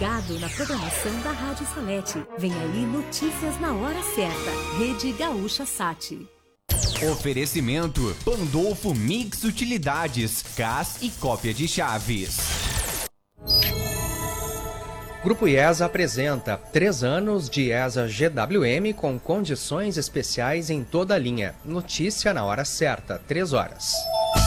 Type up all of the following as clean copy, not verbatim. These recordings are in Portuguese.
ligado na programação da Rádio Salete. Vem aí notícias na hora certa. Rede Gaúcha Sat. Oferecimento Pandolfo Mix Utilidades, CAS e cópia de chaves. Grupo IESA apresenta 3 anos de IESA GWM com condições especiais em toda a linha. Notícia na hora certa, 3 horas.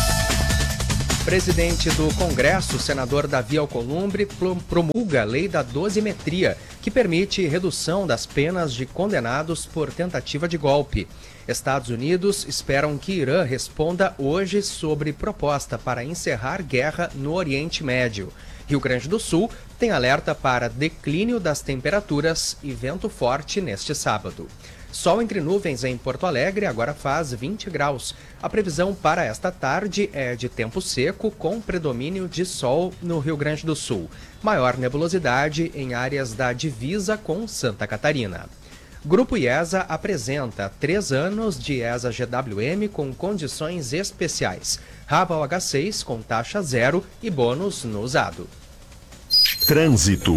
Presidente do Congresso, senador Davi Alcolumbre, promulga a lei da dosimetria, que permite redução das penas de condenados por tentativa de golpe. Estados Unidos esperam que Irã responda hoje sobre proposta para encerrar guerra no Oriente Médio. Rio Grande do Sul tem alerta para declínio das temperaturas e vento forte neste sábado. Sol entre nuvens em Porto Alegre agora faz 20 graus. A previsão para esta tarde é de tempo seco com predomínio de sol no Rio Grande do Sul. Maior nebulosidade em áreas da divisa com Santa Catarina. Grupo IESA apresenta 3 anos de IESA GWM com condições especiais. Raval H6 com taxa zero e bônus no usado. Trânsito.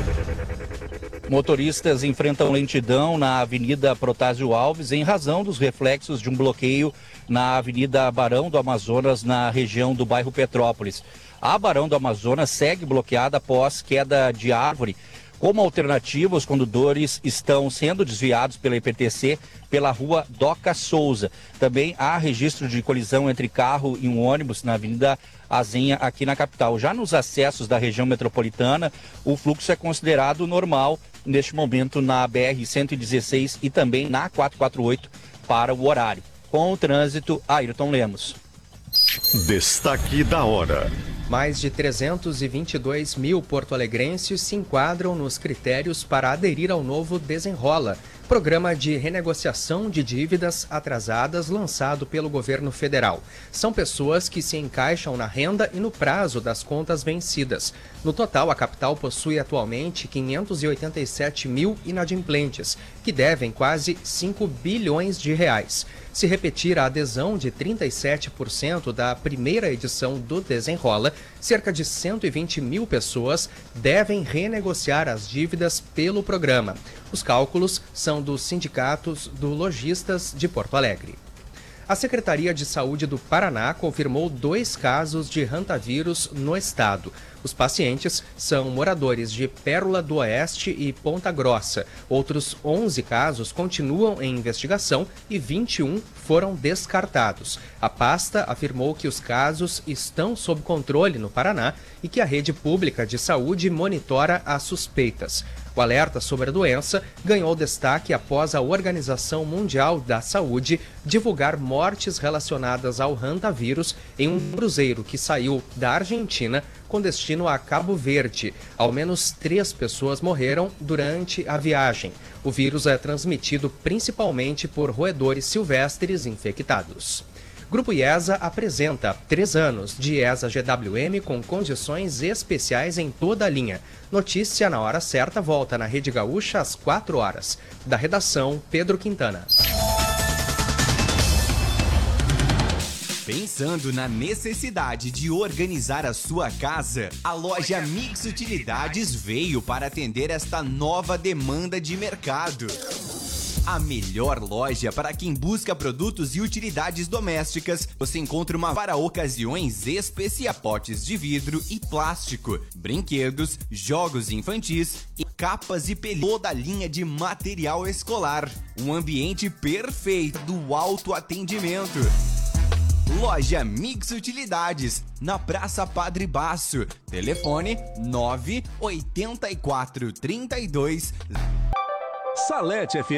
Motoristas enfrentam lentidão na Avenida Protásio Alves em razão dos reflexos de um bloqueio na Avenida Barão do Amazonas, na região do bairro Petrópolis. A Barão do Amazonas segue bloqueada após queda de árvore. Como alternativa, os condutores estão sendo desviados pela IPTC pela rua Doca Souza. Também há registro de colisão entre carro e um ônibus na Avenida Azenha, aqui na capital. Já nos acessos da região metropolitana, o fluxo é considerado normal neste momento na BR-116 e também na 448 para o horário. Com o trânsito, Ayrton Lemos. Destaque da hora. Mais de 322 mil porto-alegrenses se enquadram nos critérios para aderir ao novo Desenrola, programa de renegociação de dívidas atrasadas lançado pelo governo federal. São pessoas que se encaixam na renda e no prazo das contas vencidas. No total, a capital possui atualmente 587 mil inadimplentes, que devem quase 5 bilhões de reais. Se repetir a adesão de 37% da primeira edição do Desenrola, cerca de 120 mil pessoas devem renegociar as dívidas pelo programa. Os cálculos são dos sindicatos do Lojistas de Porto Alegre. A Secretaria de Saúde do Paraná confirmou 2 casos de hantavírus no estado. Os pacientes são moradores de Pérola do Oeste e Ponta Grossa. Outros 11 casos continuam em investigação e 21 foram descartados. A pasta afirmou que os casos estão sob controle no Paraná e que a rede pública de saúde monitora as suspeitas. O alerta sobre a doença ganhou destaque após a Organização Mundial da Saúde divulgar mortes relacionadas ao hantavírus em um cruzeiro que saiu da Argentina com destino a Cabo Verde. Ao menos 3 pessoas morreram durante a viagem. O vírus é transmitido principalmente por roedores silvestres infectados. Grupo IESA apresenta 3 anos de IESA GWM com condições especiais em toda a linha. Notícia na hora certa volta na Rede Gaúcha às 4 horas. Da redação, Pedro Quintana. Pensando na necessidade de organizar a sua casa, a loja Mix Utilidades veio para atender esta nova demanda de mercado. A melhor loja para quem busca produtos e utilidades domésticas. Você encontra uma para ocasiões especiais, potes de vidro e plástico, brinquedos, jogos infantis e capas e toda a linha de material escolar. Um ambiente perfeito do autoatendimento. Loja Mix Utilidades, na Praça Padre Baço. Telefone 98432. Salete FM.